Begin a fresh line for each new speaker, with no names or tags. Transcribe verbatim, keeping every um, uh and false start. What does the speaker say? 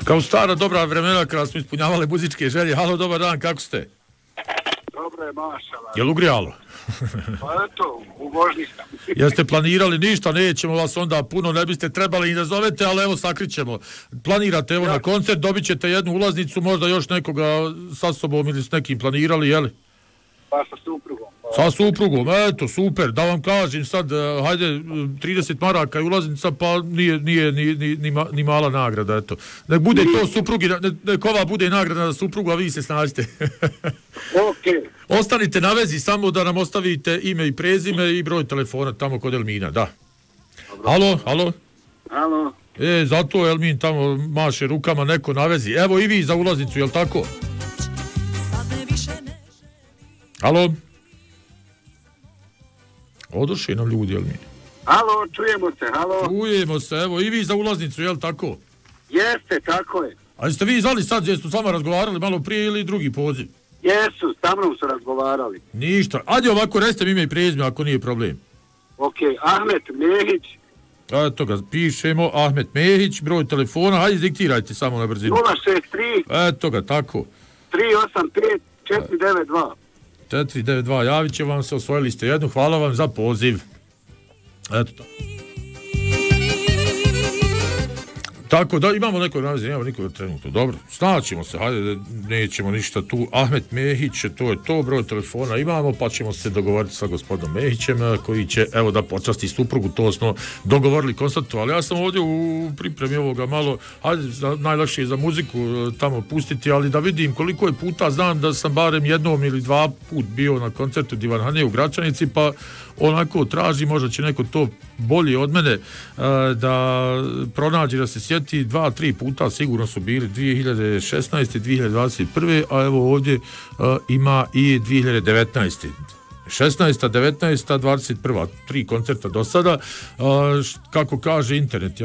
Kao stara dobra vremena kada smo ispunjavali muzičke želje. Halo, dobar dan, kako ste?
Dobro je, mašala.
Jel ugrijalo?
Pa eto, u vožnji sam.
Jeste planirali ništa, nećemo vas onda puno, ne biste trebali i da zovete, ali evo sakrićemo. Planirate evo ja. Na koncert, dobit ćete jednu ulaznicu, možda još nekoga sa sobom ili s nekim planirali, jeli?
Pa sa suprugom.
Sa suprugom, eto, super, da vam kažem sad, hajde, trideset maraka je ulaznica, pa nije, nije ni, ni, ni, ni mala nagrada, eto. Nek bude to suprugi, nek ova bude nagrada za suprugu, a vi se snađite.
Okej.
Ostanite na vezi, samo da nam ostavite ime i prezime i broj telefona tamo kod Elmina, da. Dobro. Halo, halo.
Halo.
E, zato Elmin tamo maše rukama, neko na vezi. Evo i vi za ulaznicu, jel tako? Halo. Odošli nam ljudi, Elmin.
Halo, čujemo se, halo.
Čujemo se, evo i vi za ulaznicu, jel tako?
Jeste, tako je.
A jeste vi zvali sad, jeste s vama razgovarali malo prije ili drugi poziv?
Jesu, sa mnom su razgovarali.
Ništa. Ajde ovako, recite mi ime i prezime ako nije problem.
Okej, okay. Ahmet Mehić.
Eto ga, pišemo, Ahmet Mehić, broj telefona, ajde diktirajte samo na brzinu.
nula šest tri
Eto ga, tako.
tri osam pet četiri devet dva
četiri devet dva, javit će vam se, osvojili ste jednu, hvala vam za poziv. Eto tako. Tako da imamo nekog naveze, nemamo nikog trenutno. Dobro, snaćemo se, hajde, nećemo ništa tu. Ahmet Mehić, to je to, broj telefona imamo, pa ćemo se dogovoriti sa gospodom Mehićem, koji će, evo, da počasti suprugu, to smo dogovorili, konstatovali. Ja sam ovdje u pripremi ovoga malo, hajde, najlakše je za muziku tamo pustiti, ali da vidim koliko je puta, znam da sam barem jednom ili dva put bio na koncertu Divan Hane u Gračanici, pa onako traži, možda će neko to bolje od mene da pronađe, da se sjeti, dva, tri puta sigurno su bili dvije hiljade šesnaeste. dvije hiljade dvadeset prve. a evo ovdje ima i dvije hiljade devetnaeste. šesnaesta, devetnaesta, dvadeset prva. Tri koncerta do sada, kako kaže internet.